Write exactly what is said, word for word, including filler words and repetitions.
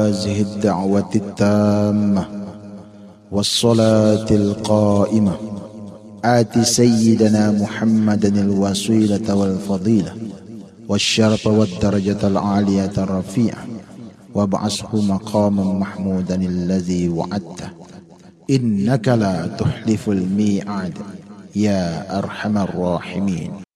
هذه الدعوة التامة والصلاة القائمة آت سيدنا محمدا الوسيلة والفضيلة والشرف والدرجة العالية الرفيعة وابعثه مقاما محمودا الذي وعدته إنك لا تخلف الميعاد يا أرحم الراحمين.